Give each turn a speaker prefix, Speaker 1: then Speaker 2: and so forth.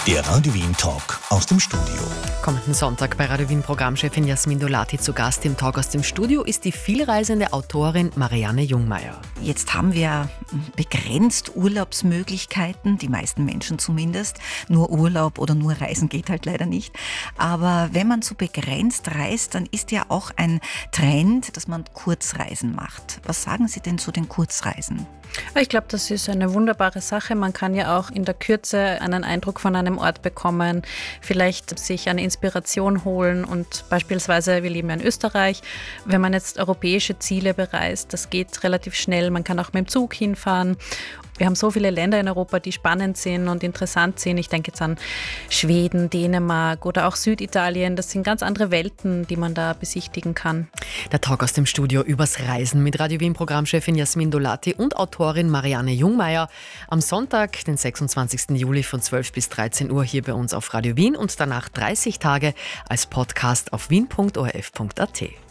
Speaker 1: Der Radio Wien Talk aus dem Studio.
Speaker 2: Kommenden Sonntag bei Radio Wien Programmchefin Jasmin Dolati zu Gast im Talk aus dem Studio ist die vielreisende Autorin Marianne Jungmeier.
Speaker 3: Jetzt haben wir begrenzt Urlaubsmöglichkeiten, die meisten Menschen zumindest. Nur Urlaub oder nur Reisen geht halt leider nicht. Aber wenn man so begrenzt reist, dann ist ja auch ein Trend, dass man Kurzreisen macht. Was sagen Sie denn zu den Kurzreisen?
Speaker 4: Ich glaube, das ist eine wunderbare Sache. Man kann ja auch in der Kürze einen Eindruck von einem Ort bekommen, vielleicht sich eine Inspiration holen und beispielsweise, wir leben ja in Österreich, wenn man jetzt europäische Ziele bereist, das geht relativ schnell, man kann auch mit dem Zug hinfahren. Wir haben so viele Länder in Europa, die spannend sind und interessant sind. Ich denke jetzt an Schweden, Dänemark oder auch Süditalien. Das sind ganz andere Welten, die man da besichtigen kann.
Speaker 2: Der Talk aus dem Studio übers Reisen mit Radio Wien Programmchefin Jasmin Dolati und Autorin Marianne Jungmeier. Am Sonntag, den 26. Juli von 12 bis 13 Uhr hier bei uns auf Radio Wien und danach 30 Tage als Podcast auf wien.orf.at.